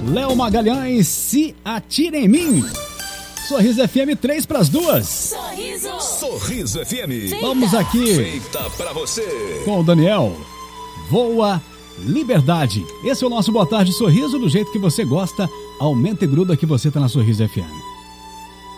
Léo Magalhães, Se Atira em Mim. Sorriso FM 3 para as 2. Sorriso FM. Vamos aqui. Feita pra você. Com o Daniel. Voa Liberdade. Esse é o nosso Boa Tarde Sorriso, do jeito que você gosta. Aumenta e gruda que você tá na Sorriso FM.